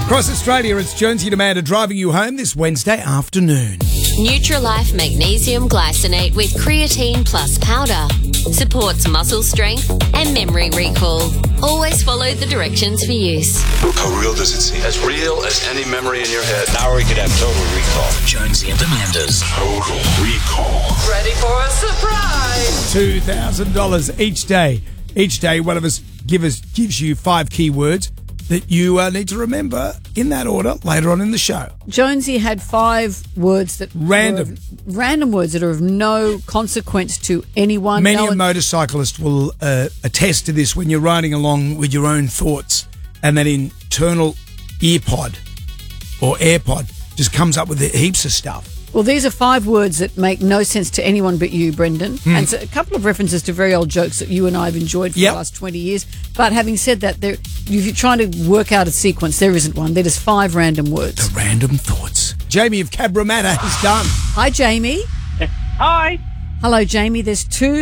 Across Australia, it's Jonesy and Amanda driving you home this Wednesday afternoon. Nutrilife Magnesium Glycinate with Creatine Plus Powder. Supports muscle strength and memory recall. Always follow the directions for use. How real does it seem? As real as any memory in your head. Now we could have total recall. Jonesy and Amanda's Total Recall. Ready for a surprise? $2,000 each day. Each day, one of us gives you 5 keywords that you need to remember in that order later on in the show. Jonesy had 5 words that random words that are of no consequence to anyone. Many a motorcyclist will attest to this when you're riding along with your own thoughts and that internal earpod or AirPod just comes up with heaps of stuff. Well, these are 5 words that make no sense to anyone but you, Brendan. And so a couple of references to very old jokes that you and I have enjoyed for the last 20 years. But having said that, if you're trying to work out a sequence, there isn't one. They're just 5 random words. The random thoughts. Jamie of Cabramatta is done. Hi, Jamie. Hi. Hello, Jamie. There's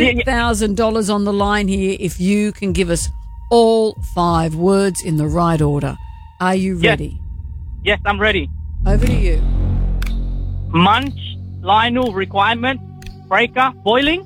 $2,000 on the line here if you can give us all 5 words in the right order. Are you ready? Yes, I'm ready. Over to you. Munch, Lionel, requirement, breaker, boiling.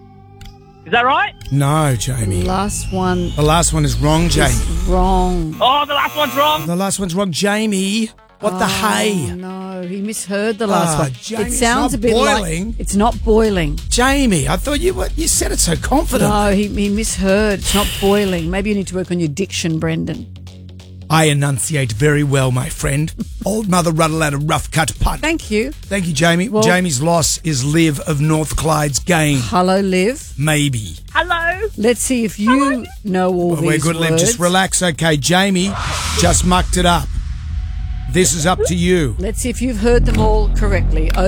Is that right? No, Jamie. The last one The last one is wrong, Jamie. is wrong. Oh, the last one's wrong. The last one's wrong, Jamie. What the hay? No, he misheard the last one. Jamie, It sounds it's a not bit boiling. like it's not boiling. Jamie, I thought you said it so confident. No, he misheard. It's not boiling. Maybe you need to work on your diction, Brendan. I enunciate very well, my friend. Old Mother Ruddle had a rough cut punt. Thank you. Thank you, Jamie. Well- Jamie's loss is Liv of North Clyde's gain. Hello, Liv. Maybe. Hello. Let's see if you know all Well, these we're good, words. Liv. Just relax, okay? Jamie just mucked it up. This is up to you. Let's see if you've heard them all correctly.